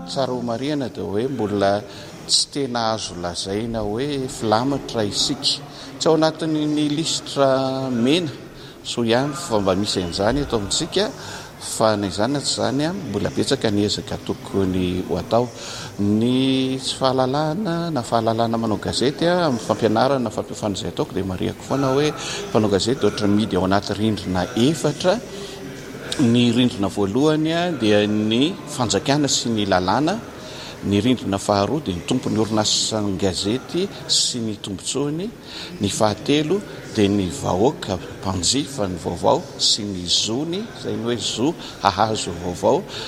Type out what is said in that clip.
tsara ho mariana dia hoe mbola tsy tena azo lazaina hoe filamatra isika tsy ao anatin'ny listra mena so ihany fa mba misy an'izany atao amintsika fa na izany tsy zany a mbola betsaka ny ezaka tokony ho atao ny tsy fahalalana na fahalalana manao gazety amin'ny fampianarana fampiafana izay ataoko dia mariako foana hoe mpanao gazety ohatra midy ao anaty rindrina efatra ny rindrina voalohany a dia ny fanjakana sy ny lalàna ny rindrina faharoa dia ny tompony orinasany gazety sy ny tombontsoany ny fahatelo dia ny vahoaka mpanjifa ny vaovao sy ny zony izay ny hoe zo hahazo vaovao